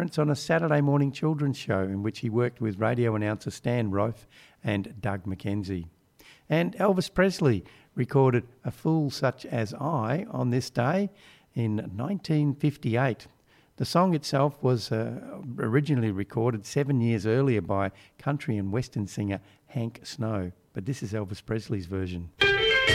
appearance on a Saturday morning children's show in which he worked with radio announcer Stan Rofe and Doug McKenzie. And Elvis Presley recorded A Fool Such As I on this day in 1958. The song itself was originally recorded 7 years earlier by country and western singer Hank Snow, but this is Elvis Presley's version.